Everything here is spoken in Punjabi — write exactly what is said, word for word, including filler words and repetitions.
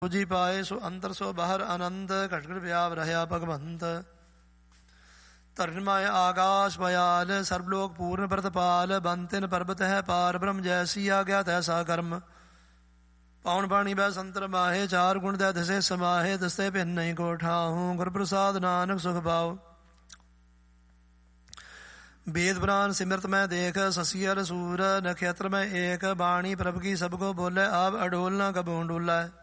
ਜੀ ਪਾਏ ਸੋ ਅੰਦਰ ਸੋ ਬਾਹਰ ਆਨੰਦ ਘਟ ਘਟ ਵਿਆਪ ਰਹਿਆ ਭਗਵੰਤ। ਧਰਨਮਾਏ ਆਕਾਸ਼ ਪਯਾਲ ਸਰਬਲੋਕ ਪੂਰਨ ਪ੍ਰਤਪਾਲ ਬੰਤਿਨ ਪਰਬਤ ਹੈ ਪਾਰ ਬ੍ਰਹਮ ਜੈਸੀ ਆਗਿਆ ਤੈਸਾ ਕਰਮ। ਪਾਉਣ ਬਾਣੀ ਬੈ ਸੰਤਰ ਮਾਹੇ ਚਾਰ ਗੁਣ ਦੈ ਦਸੇ ਸਮਾਹੇ ਦਸਤੇ ਭਿੰਨ ਨਹੀਂ ਕੋ ਠਾਹੂੰ ਗੁਰ ਪ੍ਰਸਾਦ ਨਾਨਕ ਸੁਖ ਪਾਉ। वेद पुराण सिमरत मैं देख ससियर सूर नक्षत्र में एक बाणी प्रभ की सबको बोले आप अडोल न कबू डोला।